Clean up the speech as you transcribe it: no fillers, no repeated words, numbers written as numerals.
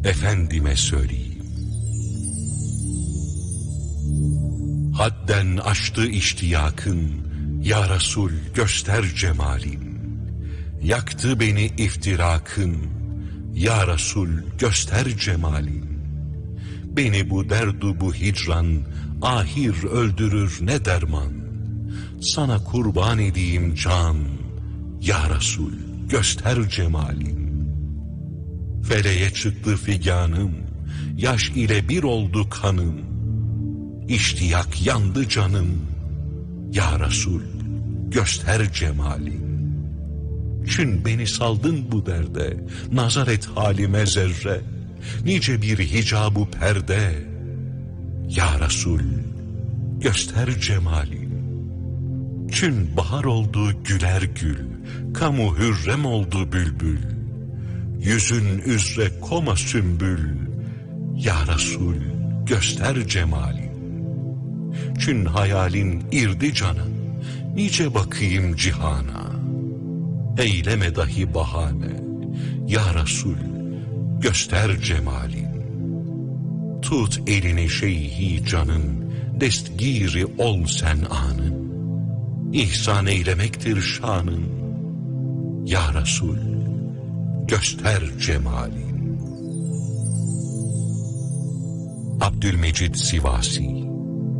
efendime söyleyeyim. Hadden aştı iştiyakın, ya Resul göster cemalin. Yaktı beni iftirakın, ya Resul göster cemalin. Beni bu derdu bu hicran, ahir öldürür ne derman. Sana kurban edeyim can, ya Resul göster cemalin. Feleğe çıktı figanım, yaş ile bir oldu kanım. İştiyak yandı canım, ya Resul göster cemalin. Çün beni saldın bu derde, nazar et halime zerre. Nice bir hicab-ı perde, ya Resul göster cemalin. Çün bahar oldu güler gül, kamu hürrem oldu bülbül. Yüzün üzre koma sümbül, ya Resul göster cemalin. Çün hayalin irdi canım, nice bakayım cihana. Eyleme dahi bahane, ya Resul göster cemalin. Tut elini şeyhi canın, destgiri ol sen anın. İhsan eylemektir şanın, ya Resul göster cemalin. Abdülmecid Sivasi.